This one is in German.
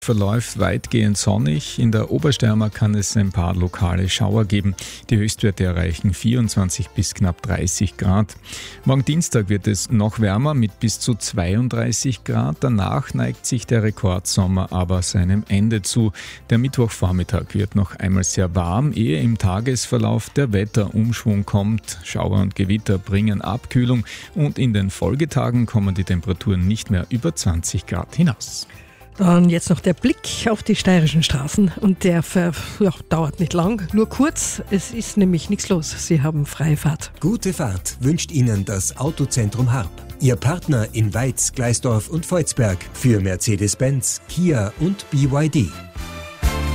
Verläuft weitgehend sonnig. In der Obersteiermark kann es ein paar lokale Schauer geben. Die Höchstwerte erreichen 24 bis knapp 30 Grad. Morgen Dienstag wird es noch wärmer mit bis zu 32 Grad. Danach neigt sich der Rekordsommer aber seinem Ende zu. Der Mittwochvormittag wird noch einmal sehr warm, ehe im Tagesverlauf der Wetterumschwung kommt. Schauer und Gewitter bringen Abkühlung und in den Folgetagen kommen die Temperaturen nicht mehr über 20 Grad hinaus. Dann jetzt noch der Blick auf die steirischen Straßen und der dauert nicht lang, nur kurz. Es ist nämlich nichts los. Sie haben freie Fahrt. Gute Fahrt wünscht Ihnen das Autozentrum Harp. Ihr Partner in Weiz, Gleisdorf und Volzberg für Mercedes-Benz, Kia und BYD.